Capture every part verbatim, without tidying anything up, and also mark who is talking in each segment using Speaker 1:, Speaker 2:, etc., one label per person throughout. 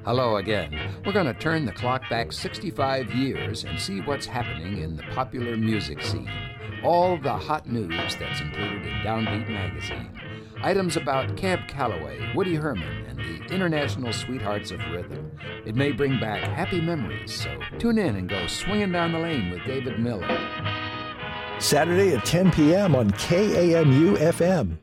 Speaker 1: Hello again. We're going to turn the clock back sixty-five years and see what's happening in the popular music scene. All the hot news that's included in Downbeat magazine. Items about Cab Calloway, Woody Herman, and the international sweethearts of rhythm. It may bring back happy memories, so tune in and go swinging down the lane with David Miller.
Speaker 2: Saturday at ten p.m. on K A M U F M.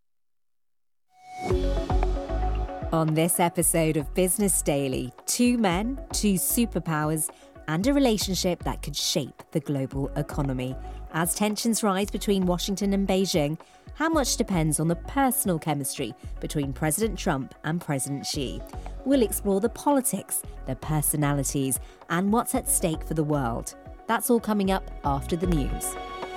Speaker 3: On this episode of Business Daily, two men, two superpowers, and a relationship that could shape the global economy. As tensions rise between Washington and Beijing, how much depends on the personal chemistry between President Trump and President Xi? We'll explore the politics, the personalities, and what's at stake for the world. That's all coming up after the news.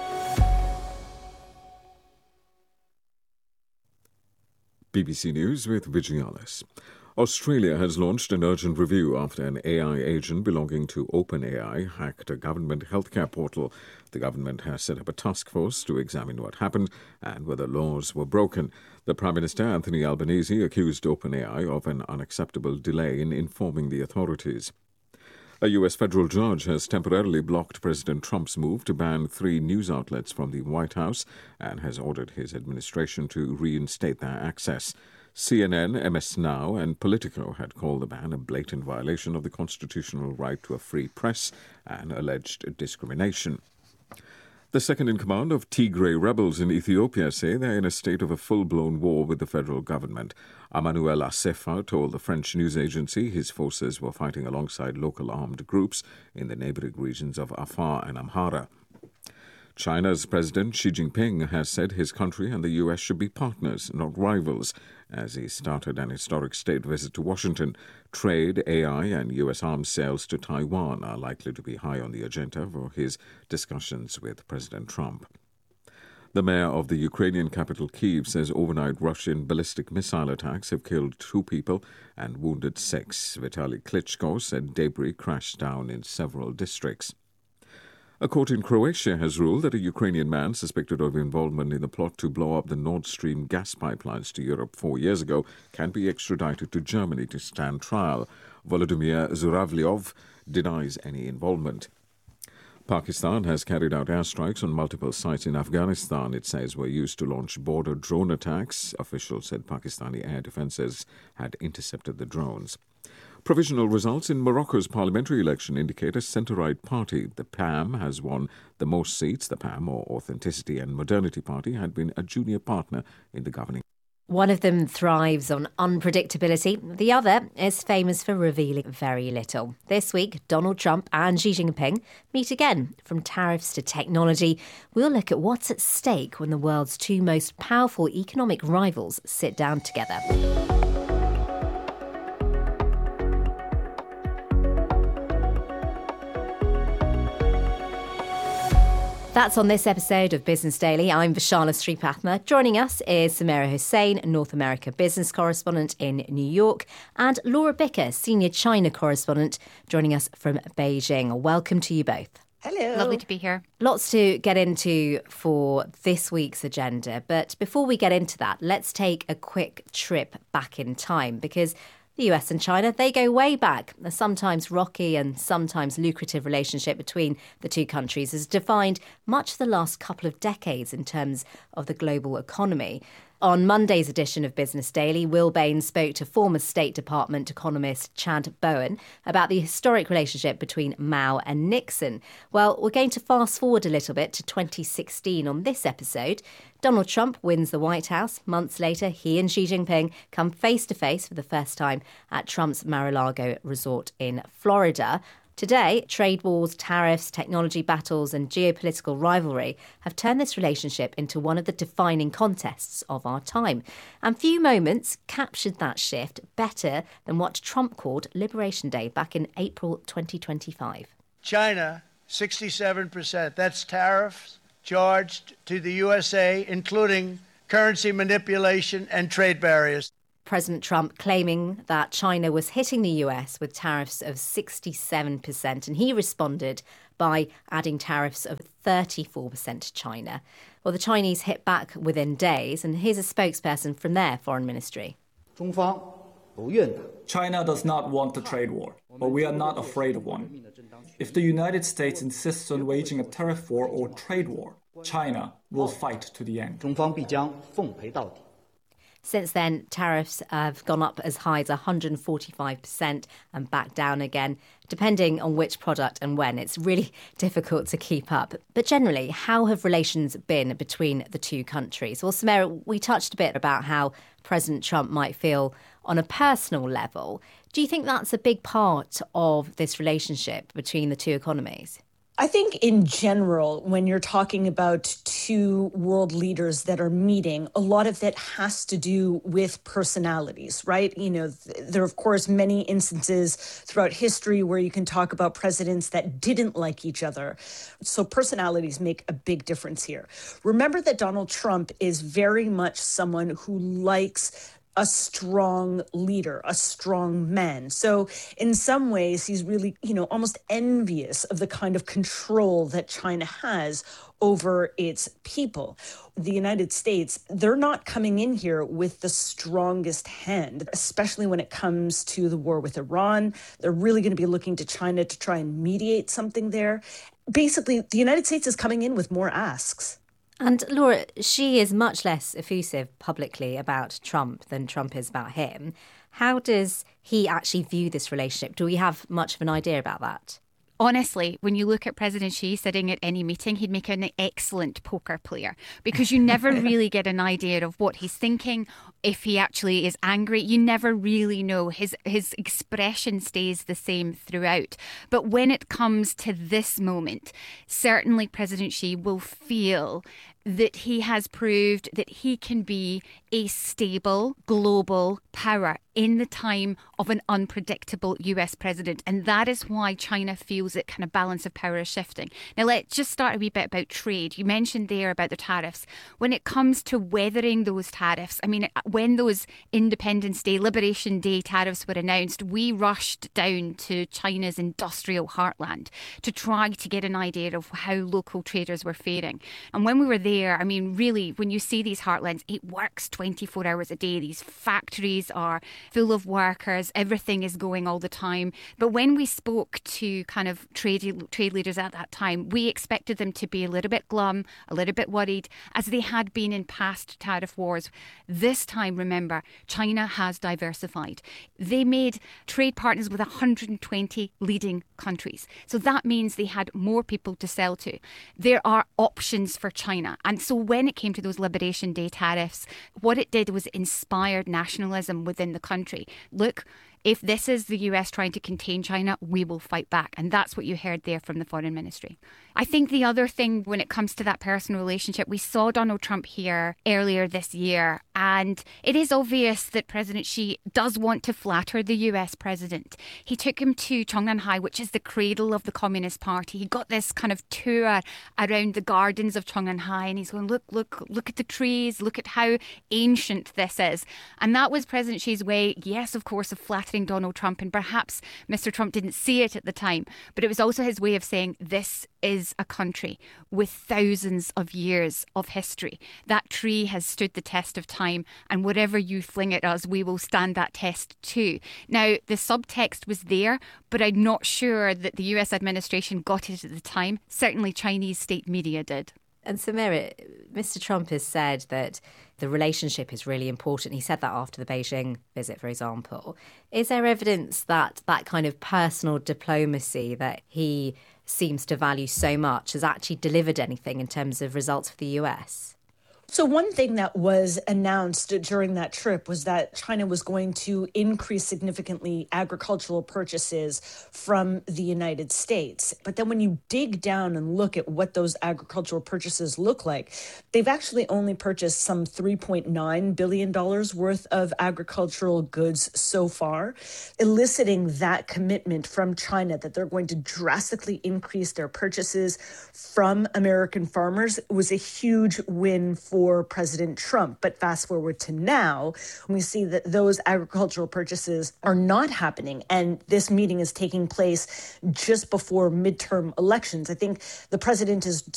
Speaker 4: B B C News with Vigialis. Australia has launched an urgent review after an A I agent belonging to OpenAI hacked a government healthcare portal. The government has set up a task force to examine what happened and whether laws were broken. The Prime Minister, Anthony Albanese, accused OpenAI of an unacceptable delay in informing the authorities. A U S federal judge has temporarily blocked President Trump's move to ban three news outlets from the White House and has ordered his administration to reinstate their access. C N N, M S Now, and Politico had called the ban a blatant violation of the constitutional right to a free press and alleged discrimination. The second-in-command of Tigray rebels in Ethiopia say they're in a state of a full-blown war with the federal government. Emmanuel Asefa told the French news agency his forces were fighting alongside local armed groups in the neighboring regions of Afar and Amhara. China's President Xi Jinping has said his country and the U S should be partners, not rivals, as he started an historic state visit to Washington. Trade, A I, and U S arms sales to Taiwan are likely to be high on the agenda for his discussions with President Trump. The mayor of the Ukrainian capital, Kyiv, says overnight Russian ballistic missile attacks have killed two people and wounded six. Vitaly Klitschko said debris crashed down in several districts. A court in Croatia has ruled that a Ukrainian man suspected of involvement in the plot to blow up the Nord Stream gas pipelines to Europe four years ago can be extradited to Germany to stand trial. Volodymyr Zuravlyov denies any involvement. Pakistan has carried out airstrikes on multiple sites in Afghanistan it says were used to launch border drone attacks. Officials said Pakistani air defences had intercepted the drones. Provisional results in Morocco's parliamentary election indicate a centre-right party. The P A M has won the most seats. The P A M, or Authenticity and Modernity Party, had been a junior partner in the governing.
Speaker 3: One of them thrives on unpredictability. The other is famous for revealing very little. This week, Donald Trump and Xi Jinping meet again. From tariffs to technology, we'll look at what's at stake when the world's two most powerful economic rivals sit down together. That's on this episode of Business Daily. I'm Vishala Sripathma. Joining us is Samira Hussain, North America business correspondent in New York, and Laura Bicker, senior China correspondent, joining us from Beijing. Welcome to you both.
Speaker 5: Hello. Lovely to be here.
Speaker 3: Lots to get into for this week's agenda. But before we get into that, let's take a quick trip back in time, because the U S and China, they go way back. A sometimes rocky and sometimes lucrative relationship between the two countries has defined much of the last couple of decades in terms of the global economy. On Monday's edition of Business Daily, Will Bain spoke to former State Department economist Chad Bowen about the historic relationship between Mao and Nixon. Well, we're going to fast forward a little bit to twenty sixteen on this episode. Donald Trump wins the White House. Months later, he and Xi Jinping come face-to-face for the first time at Trump's Mar-a-Lago resort in Florida. Today, trade wars, tariffs, technology battles and geopolitical rivalry have turned this relationship into one of the defining contests of our time. And few moments captured that shift better than what Trump called Liberation Day back in April twenty twenty-five.
Speaker 6: China, sixty-seven percent. That's tariffs charged to the U S A, including currency manipulation and trade barriers.
Speaker 3: President Trump claiming that China was hitting the U S with tariffs of sixty-seven percent, and he responded by adding tariffs of thirty-four percent to China. Well, the Chinese hit back within days, and here's a spokesperson from their foreign ministry.
Speaker 7: 中方
Speaker 5: China does not want a trade war, but we are not afraid of one. If the United States insists on waging a tariff war or trade war, China will fight to the end.
Speaker 3: Since then, tariffs have gone up as high as one hundred forty-five percent and back down again, depending on which product and when. It's really difficult to keep up. But generally, how have relations been between the two countries? Well, Samira, we touched a bit about how President Trump might feel on a personal level. Do you think that's a big part of this relationship between the two economies?
Speaker 7: I think in general, when you're talking about two world leaders that are meeting, a lot of that has to do with personalities, right? You know, th- there are, of course, many instances throughout history where you can talk about presidents that didn't like each other. So personalities make a big difference here. Remember that Donald Trump is very much someone who likes a strong leader, a strong man. So in some ways, he's really, you know, almost envious of the kind of control that China has over its people. The United States, they're not coming in here with the strongest hand, especially when it comes to the war with Iran. They're really going to be looking to China to try and mediate something there. Basically, the United States is coming in with more asks.
Speaker 3: And Laura, Xi is much less effusive publicly about Trump than Trump is about him. How does he actually view this relationship? Do we have much of an idea about that?
Speaker 8: Honestly, when you look at President Xi sitting at any meeting, he'd make an excellent poker player because you never really get an idea of what he's thinking. If he actually is angry, you never really know. His his expression stays the same throughout. But when it comes to this moment, certainly President Xi will feel that he has proved that he can be a stable global power in the time of an unpredictable U S president. And that is why China feels that kind of balance of power is shifting. Now, let's just start a wee bit about trade. You mentioned there about the tariffs. When it comes to weathering those tariffs, I mean, when those Independence Day, Liberation Day tariffs were announced, we rushed down to China's industrial heartland to try to get an idea of how local traders were faring. And when we were there, I mean, really, when you see these heartlands, it works twenty-four hours a day. These factories are full of workers. Everything is going all the time. But when we spoke to kind of trade trade leaders at that time, we expected them to be a little bit glum, a little bit worried, as they had been in past tariff wars. This time, remember, China has diversified. They made trade partners with one hundred twenty leading countries. So that means they had more people to sell to. There are options for China. And so when it came to those Liberation Day tariffs, what it did was inspired nationalism within the country. Look, if this is the U S trying to contain China, we will fight back. And that's what you heard there from the Foreign Ministry. I think the other thing when it comes to that personal relationship, we saw Donald Trump here earlier this year. And it is obvious that President Xi does want to flatter the U S president. He took him to Chongnanhai, which is the cradle of the Communist Party. He got this kind of tour around the gardens of Chongnanhai. And he's going, look, look, look at the trees. Look at how ancient this is. And that was President Xi's way, yes, of course, of flattering Donald Trump, and perhaps Mister Trump didn't see it at the time, but it was also his way of saying this is a country with thousands of years of history. That tree has stood the test of time, and whatever you fling at us, we will stand that test too. Now, the subtext was there, but I'm not sure that the U S administration got it at the time. Certainly Chinese state media did.
Speaker 3: And Samira, Mister Trump has said that the relationship is really important. He said that after the Beijing visit, for example. Is there evidence that that kind of personal diplomacy that he seems to value so much has actually delivered anything in terms of results for the U S?
Speaker 7: So one thing that was announced during that trip was that China was going to increase significantly agricultural purchases from the United States. But then when you dig down and look at what those agricultural purchases look like, they've actually only purchased some three point nine billion dollars worth of agricultural goods so far, eliciting that commitment from China that they're going to drastically increase their purchases from American farmers. It was a huge win for For President Trump. But fast forward to now, we see that those agricultural purchases are not happening. And this meeting is taking place just before midterm elections. I think the president is